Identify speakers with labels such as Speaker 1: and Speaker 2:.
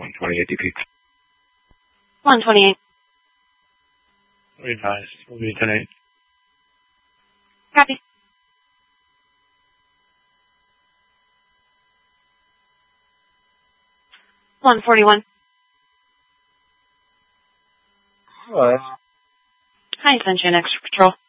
Speaker 1: 128 DP.
Speaker 2: 128.
Speaker 1: Advise. Will be 10-8.
Speaker 2: Copy. $141.
Speaker 1: Hello.
Speaker 2: Hi, Sunshine Extra Patrol.